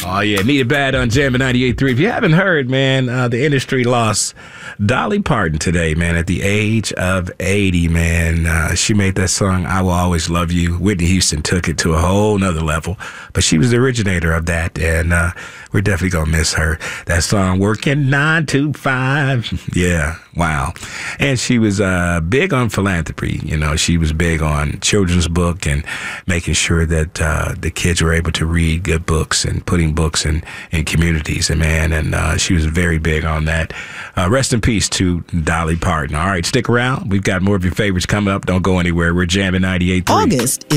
Oh, yeah. Need It Bad on Jammin' 98.3. If you haven't heard, man, the industry lost Dolly Parton today, man, at the age of 80, man. She made that song, I Will Always Love You. Whitney Houston took it to a whole nother level. But she was the originator of that, and we're definitely going to miss her. That song, Working 9 to 5. Yeah, wow. And she was big on philanthropy. You know, she was big on children's book and making sure that the kids were able to read good books and putting books in communities. And she was very big on that. Rest in peace to Dolly Parton. All right, stick around. We've got more of your favorites coming up. Don't go anywhere. We're jamming 98.3. August